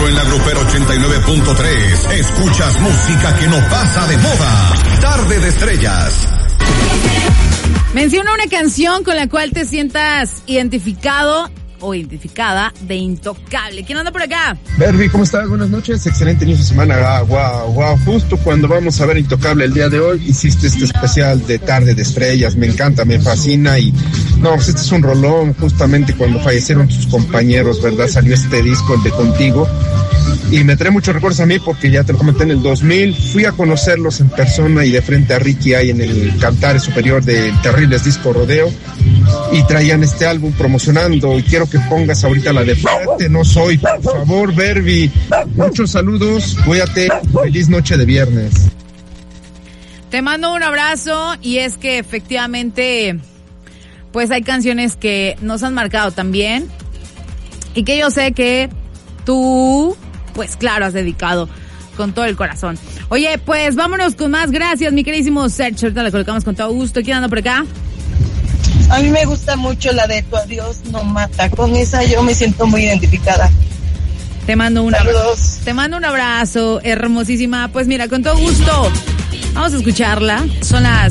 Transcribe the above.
en la Grupera 89.3. Escuchas música que no pasa de moda. Tarde de Estrellas. Menciona una canción con la cual te sientas identificado o identificada de Intocable. ¿Quién anda por acá? Berby, ¿cómo estás? Buenas noches, excelente inicio de semana. Wow. Justo cuando vamos a ver Intocable el día de hoy, hiciste este especial de Tarde de Estrellas. Me encanta, me fascina y no, pues este es un rolón. Justamente cuando fallecieron tus compañeros, ¿verdad? Salió este disco, el de Contigo. Y me trae muchos recuerdos a mí porque ya te lo comenté en el 2000, fui a conocerlos en persona y de frente a Ricky ahí en el Cantares Superior de Terribles Disco Rodeo y traían este álbum promocionando y quiero que pongas ahorita la de Fuerte No Soy, por favor, Berby. Muchos saludos, cuídate, feliz noche de viernes. Te mando un abrazo y es que efectivamente pues hay canciones que nos han marcado también y que yo sé que tú pues claro, has dedicado con todo el corazón. Oye, pues vámonos con más. Gracias, mi queridísimo Sergio. Ahorita la colocamos con todo gusto. ¿Quién anda por acá? A mí me gusta mucho la de Tu adiós no mata. Con esa yo me siento muy identificada. Te mando un abrazo. Te mando un abrazo, hermosísima. Pues mira, con todo gusto. Vamos a escucharla. Son las